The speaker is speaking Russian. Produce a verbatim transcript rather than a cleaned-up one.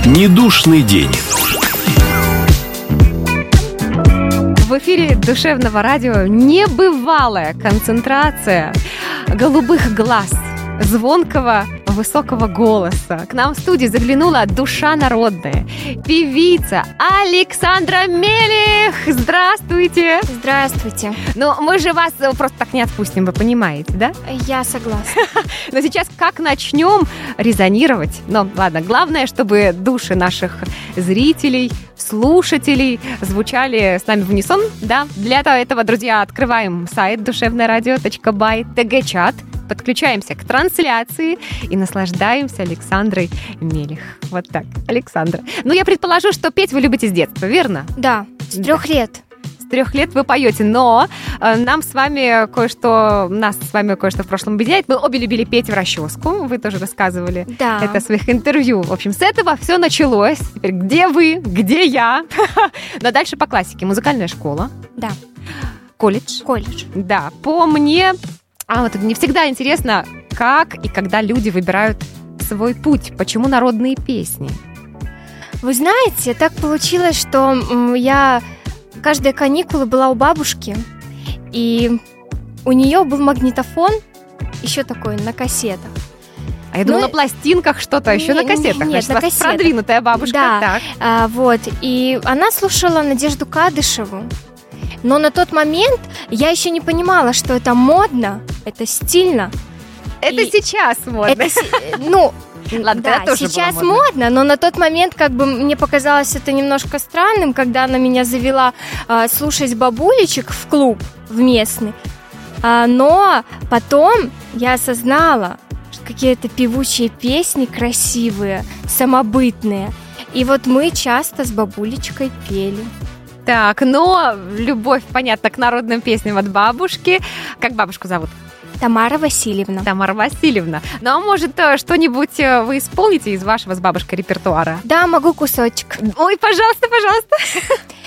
Недушный день. В эфире Душевного радио небывалая концентрация голубых глаз, звонкого высокого голоса. К нам в студию заглянула душа народная, певица Александра Мелих. Здравствуйте! Здравствуйте. Ну, мы же вас просто так не отпустим, вы понимаете, да? Я согласна. Но сейчас как начнем резонировать? Ну, ладно, главное, чтобы души наших зрителей, слушателей звучали с нами в унисон, да? Для этого, друзья, открываем сайт душевное радио точка бай, ТГ-чат, подключаемся к трансляции и наслаждаемся Александрой Мелих. Вот так, Александра. Ну, я предположу, что петь вы любите с детства, верно? Да, с трех лет. С трех лет вы поете, но э, нам с вами кое-что, нас с вами кое-что в прошлом объединяет. Мы обе любили петь в расческу, вы тоже рассказывали Да. это в своих интервью. В общем, с этого все началось. Теперь где вы, где я? Но дальше по классике. Музыкальная школа. Да, Колледж. колледж. Да, по мне... А вот мне всегда интересно, как и когда люди выбирают свой путь. Почему народные песни? Вы знаете, так получилось, что м, я каждые каникулы была у бабушки, и у нее был магнитофон, еще такой, на кассетах. А я думала, Ну, на пластинках что-то, а еще не- на кассетах. не- нет, Значит, на у вас кассетах. продвинутая бабушка. Да. Так. А, вот, и она слушала Надежду Кадышеву. Но на тот момент я еще не понимала, что это модно, это стильно. Это И сейчас модно. Это, си- ну, Ладно, да, тогда тоже сейчас было модно. модно, но на тот момент как бы мне показалось это немножко странным, когда она меня завела а, слушать бабулечек в клуб, в местный. А, но потом я осознала, что какие-то певучие песни красивые, самобытные. И вот мы часто с бабулечкой пели. Так, но любовь, понятно, к народным песням от бабушки. Как бабушку зовут? Тамара Васильевна. Тамара Васильевна. Ну, а может, э, что-нибудь э, вы исполните из вашего с бабушкой репертуара? Да, могу кусочек. Ой, пожалуйста, пожалуйста.